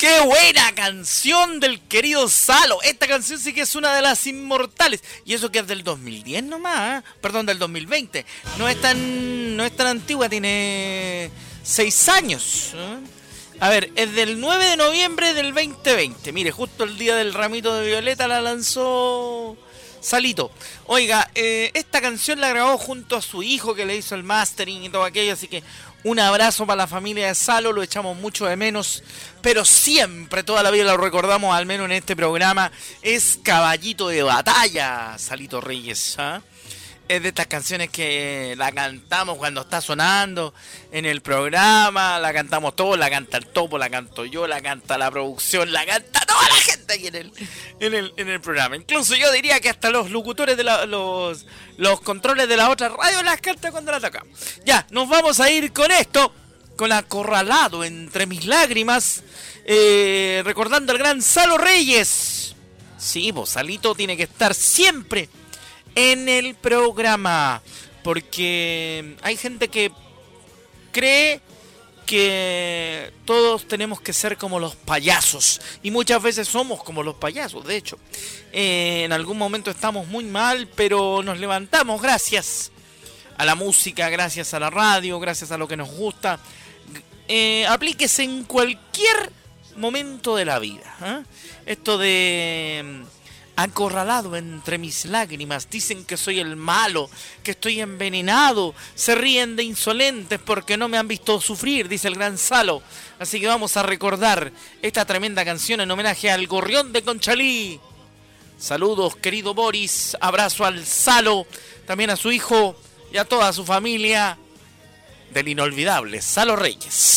¡Qué buena canción del querido Salo! Esta canción sí que es una de las inmortales. Y eso que es del 2010 nomás, ¿eh? Perdón, del 2020. No es tan antigua, tiene 6 años. ¿Eh? A ver, es del 9 de noviembre del 2020. Mire, justo el día del ramito de violeta la lanzó Salito. Oiga, esta canción la grabó junto a su hijo que le hizo el mastering y todo aquello, así que un abrazo para la familia de Salo, lo echamos mucho de menos, pero siempre, toda la vida lo recordamos, al menos en este programa, es caballito de batalla, Salito Reyes, ¿eh? Es de estas canciones que la cantamos cuando está sonando en el programa, la cantamos todos, la canta el Topo, la canto yo, la canta la producción, la canta toda la gente aquí en el programa. Incluso yo diría que hasta los locutores de los controles de la otra radio las cantan cuando la tocamos. Ya, nos vamos a ir con esto, con Acorralado entre mis lágrimas, recordando al gran Salo Reyes. Sí, pues Salito tiene que estar siempre en el programa, porque hay gente que cree que todos tenemos que ser como los payasos, y muchas veces somos como los payasos. De hecho, en algún momento estamos muy mal, pero nos levantamos gracias a la música, gracias a la radio, gracias a lo que nos gusta. Aplíquese en cualquier momento de la vida, ¿eh? Esto de acorralado entre mis lágrimas, dicen que soy el malo, que estoy envenenado, se ríen de insolentes porque no me han visto sufrir, dice el gran Salo. Así que vamos a recordar esta tremenda canción en homenaje al gorrión de Conchalí. Saludos, querido Boris, abrazo al Salo, también a su hijo y a toda su familia del inolvidable Salo Reyes.